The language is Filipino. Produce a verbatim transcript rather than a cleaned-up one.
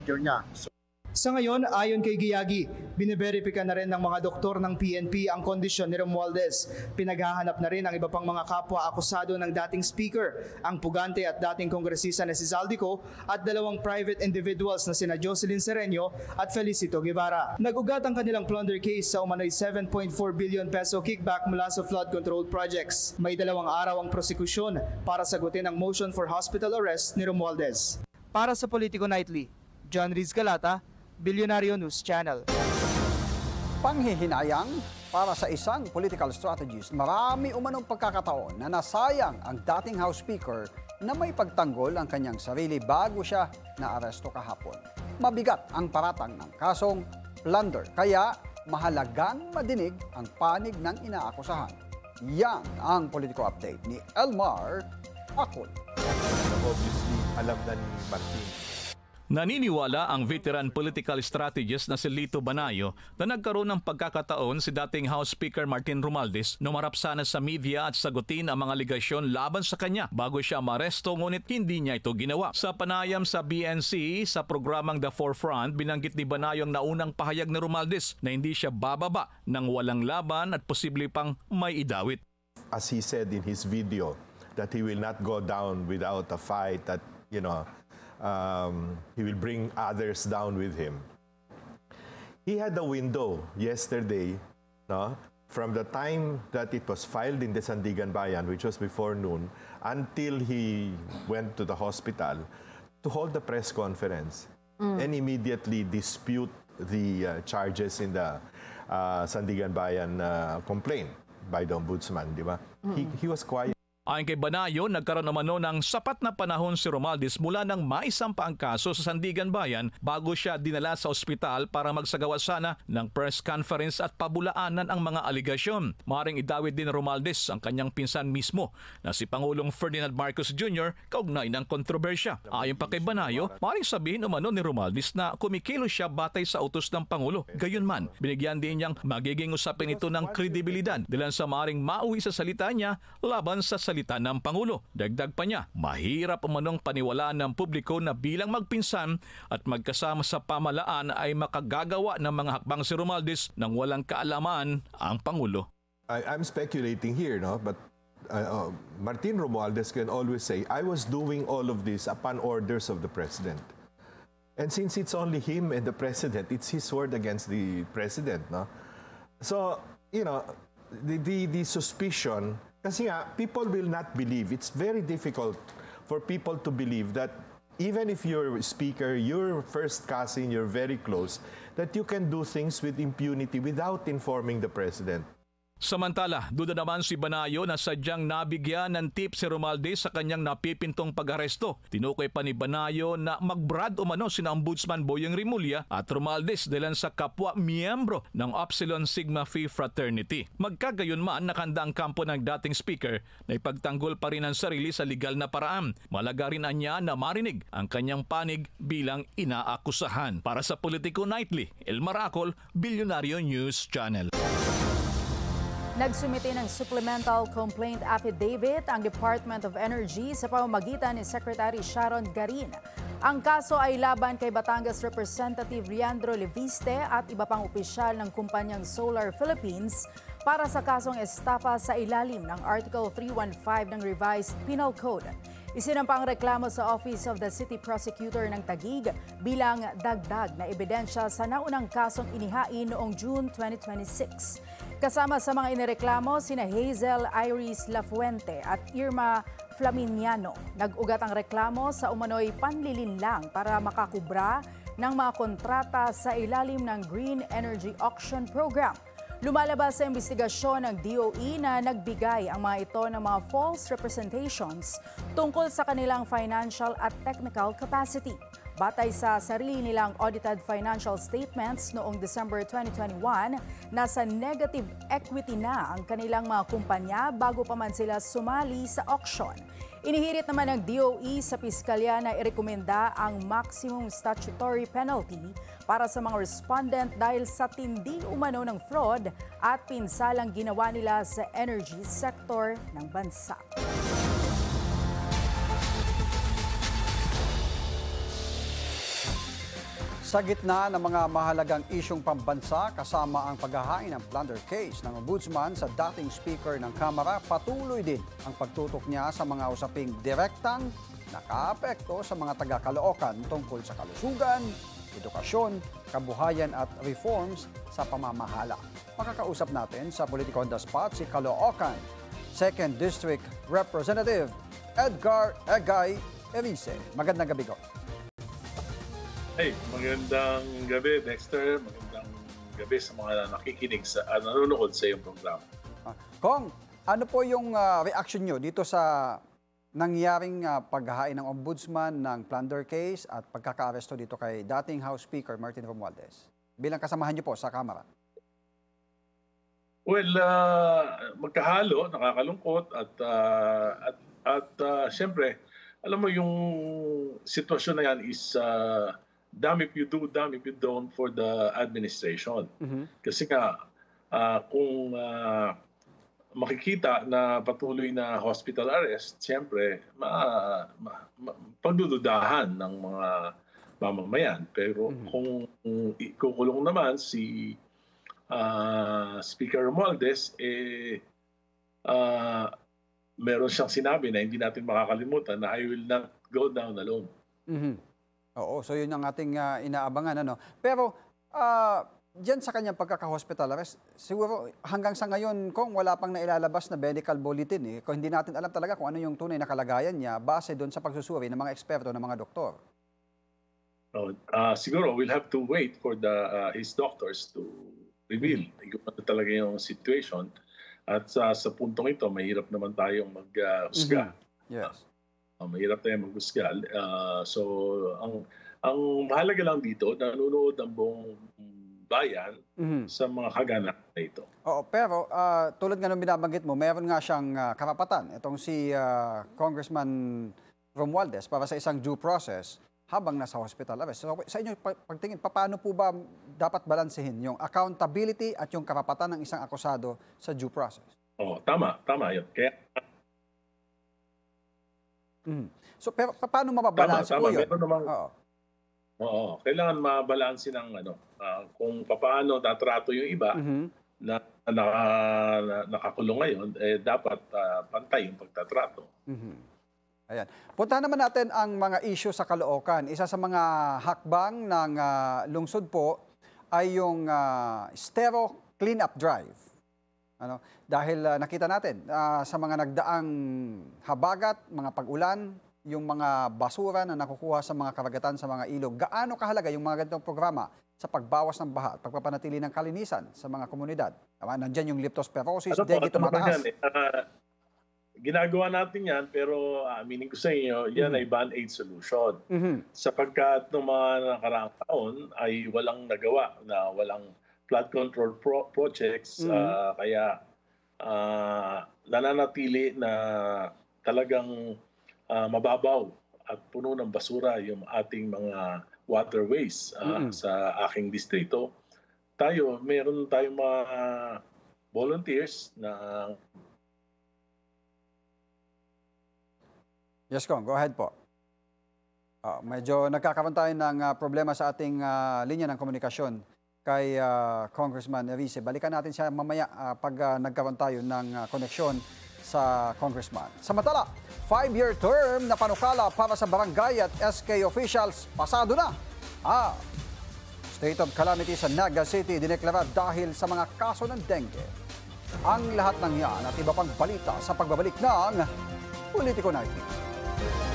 niya. So, Sa ngayon, ayon kay Giyagi, biniberipika na rin ng mga doktor ng P N P ang kondisyon ni Romualdez. Pinaghahanap na rin ang iba pang mga kapwa akusado ng dating speaker, ang pugante at dating kongresista na si Zaldico at dalawang private individuals na sina Jocelyn Sereno at Felicito Guevara. Nag-ugat ang kanilang plunder case sa umano'y seven point four billion peso kickback mula sa flood control projects. May dalawang araw ang prosekusyon para sagutin ang motion for hospital arrest ni Romualdez. Para sa Politico Nightly, John Riz Galata, Bilyonaryo News Channel. Panghihinayang para sa isang political strategist, marami umanong pagkakataon na nasayang ang dating House Speaker na may pagtanggol ang kanyang sarili bago siya naaresto kahapon. Mabigat ang paratang ng kasong plunder, kaya mahalagang madinig ang panig ng inaakusahan. Yan ang Politico Update ni Elmar Akol. Obviously, alam na ni Martin. Naniniwala ang veteran political strategist na si Lito Banayo na nagkaroon ng pagkakataon si dating House Speaker Martin Romualdez na umarap sana sa media at sagutin ang mga aligasyon laban sa kanya bago siya maresto, ngunit hindi niya ito ginawa. Sa panayam sa B N C sa programang The Forefront, binanggit ni Banayo ang naunang pahayag ni Romualdez na hindi siya bababa ng walang laban at posible pang may idawit. As he said in his video, that he will not go down without a fight, that, you know, um, he will bring others down with him. He had a window yesterday, no, from the time that it was filed in the Sandigan Bayan, which was before noon, until he went to the hospital, to hold the press conference mm. and immediately dispute the uh, charges in the uh, Sandigan Bayan uh, complaint by the Ombudsman, di ba? Mm. He, he was quiet. Ayon kay Banayo, nagkaroon naman noon ng sapat na panahon si Romualdez mula nang maisampa ang kaso sa Sandigan Bayan bago siya dinala sa ospital para magsagawa sana ng press conference at pabulaanan ang mga aligasyon. Maring idawit din Romualdez ang kanyang pinsan mismo na si Pangulong Ferdinand Marcos Junior kaugnay ng kontrobersya. Ayon pa kay Banayo, maring sabihin umano ni Romualdez na kumikilos siya batay sa utos ng Pangulo. Gayunman, binigyan din niyang magiging usapin ito ng kredibilidad dahil sa maring mauwi sa salita niya laban sa salita ng Pangulo. Dagdag pa niya, mahirap umanong paniwalaan ng publiko na bilang magpinsan at magkasama sa pamalaan ay makagagawa ng mga hakbang si Romualdez nang walang kaalaman ang Pangulo. I, I'm speculating here, no? But uh, uh, Martin Romualdez can always say, I was doing all of this upon orders of the President. And since it's only him and the President, it's his word against the President, no? So, you know, the, the, the suspicion, kasi nga, people will not believe. It's very difficult for people to believe that even if you're speaker, you're first cousin, you're very close, that you can do things with impunity without informing the President. Samantala, duda naman si Banayo na sadyang nabigyan ng tip si Romualdez sa kanyang napipintong pag-aresto. Tinukoy pa ni Banayo na magbrad umano sina Ombudsman Boyeng Rimulya at Romualdez dahil sa kapwa miyembro ng Upsilon Sigma Phi Fraternity. Magkagayon man, nakanda ang kampo ng dating speaker na ipagtanggol pa rin ang sarili sa legal na paraan. Malaga rin niya na marinig ang kanyang panig bilang inaakusahan. Para sa Politico Nightly, Elmar Akol, Bilyonaryo News Channel. Nagsumite ng supplemental complaint affidavit ang Department of Energy sa pamamagitan ni Secretary Sharon Garin. Ang kaso ay laban kay Batangas Representative Leandro Leviste at iba pang opisyal ng kumpanyang Solar Philippines para sa kasong estafa sa ilalim ng Article three fifteen ng Revised Penal Code. Isinampa ang reklamo sa Office of the City Prosecutor ng Taguig bilang dagdag na ebidensya sa naunang kasong inihain noong June twenty twenty-six. Kasama sa mga inireklamo sina Hazel Iris Lafuente at Irma Flaminiano. Nag-ugat ang reklamo sa umano'y panlilinlang para makakubra ng mga kontrata sa ilalim ng Green Energy Auction Program. Lumalabas sa investigasyon ng D O E na nagbigay ang mga ito ng mga false representations tungkol sa kanilang financial at technical capacity. Batay sa sarili nilang audited financial statements noong December twenty twenty-one, nasa negative equity na ang kanilang mga kumpanya bago pa man sila sumali sa auction. Inihirit naman ng D O E sa piskalya na irekomenda ang maximum statutory penalty para sa mga respondent dahil sa tindi umano ng fraud at pinsalang ginawa nila sa energy sector ng bansa. Sa gitna ng mga mahalagang isyong pambansa kasama ang paghahain ng plunder case ng Ombudsman sa dating Speaker ng Kamara, patuloy din ang pagtutok niya sa mga usaping direktang nakaapekto sa mga taga-Caloocan tungkol sa kalusugan, edukasyon, kabuhayan at reforms sa pamamahala. Makakausap natin sa Politico on the Spot si Caloocan second District Representative Edgar Egay Erice. Magandang gabi ko. Hey, magandang gabi, Dexter. Magandang gabi sa mga nakikinig sa uh, nanonood sa iyong programa. Ah, Kong, ano po yung ah, reaction nyo dito sa nangyaring ah, paghahain ng Ombudsman ng plunder case at pagkakaaresto dito kay dating House Speaker Martin Romualdez? Bilang kasamahan nyo po sa Kamara. Well, uh, magkahalo, nakakalungkot at uh, at at uh, syempre, alam mo yung sitwasyon na yan is uh, damn if you do, damn if you don't for the administration. Mhm. Kasi nga, ah, kung ah, makikita na patuloy na hospital arrest, siyempre, ma, ma, ma, pagdududahan ng mga mamamayan. Pero kung ikukulong naman si ah, Speaker Romualdez, eh, ah, meron siyang sinabi na hindi natin makakalimutan na I will not go down alone. Mhm. Oo, so yun ang ating ah, inaabangan. Ano? Pero ah, diyan sa kanyang pagkaka-hospital arrest, siguro hanggang sa ngayon, kung wala pang nailalabas na medical bulletin, eh, kung hindi natin alam talaga kung ano yung tunay na kalagayan niya base doon sa pagsusuri ng mga eksperto, ng mga doktor. No, ah, siguro we'll have to wait for the ah, his doctors to reveal kung ano talaga yung situation. At sa sa puntong ito, mahirap naman tayong mag-usga. Yes. Uh, mahirap tayong mag-usga. Ah, so, ang ang mahalaga lang dito, nanonood ang buong bayan Mhm. sa mga kaganap na ito. Oo, pero ah, tulad nga nung binabanggit mo, meron nga siyang ah, karapatan. Itong si ah, Congressman Romualdez para sa isang due process habang nasa hospital arrest. So, sa inyo, pa- pagtingin, paano po ba dapat balansehin yung accountability at yung karapatan ng isang akusado sa due process? Oh, tama, tama 'yun. Kaya Mhm. So, pero pa- paano tama, mababalanse po tama. yun? Meron namang Oo. oo, kailangan mabalanse ng ano, ah, kung paano tatrato yung iba Mhm. na, na, na nakakulong ngayon, eh dapat ah, pantay yung pagtatrato. Mhm. Ayan. Puntahan naman natin ang mga issue sa Caloocan. Isa sa mga hakbang ng ah, lungsod po ay yung ah, Estero Cleanup Drive. Ano? Dahil ah, nakita natin ah, sa mga nagdaang habagat, mga pag-ulan, yung mga basura na nakukuha sa mga karagatan sa mga ilog, gaano kahalaga yung mga ganitong programa sa pagbawas ng baha at pagpapanatili ng kalinisan sa mga komunidad? Tama, nandyan yung leptospirosis, Ano po, dengue ano ba tumataas. yan, eh? Ah, ginagawa natin yan, pero aminin ko sa inyo, yan ay band-aid solution. Mhm. Sapagkat noong mga nakaraang taon ay walang nagawa, na walang flood control pro- projects, Mhm. ah, kaya ah, nananatili na talagang ah, mababaw at puno ng basura yung ating mga waterways ah, Mhm. sa aking distrito. Tayo, meron tayong mga volunteers na Yes, Kong. Go ahead po. Ah, medyo nagkakaroon tayo ng ah, problema sa ating ah, linya ng komunikasyon kay ah, Congressman Erice. Balikan natin siya mamaya ah, pag ah, nagkaroon tayo ng ah, koneksyon sa Congressman. Samantala, five-year term na panukala para sa barangay at S K officials pasado na. Ah, state of calamity sa Naga City dineklara dahil sa mga kaso ng dengue. Ang lahat ng yan at iba pang balita sa pagbabalik ng Politico Night.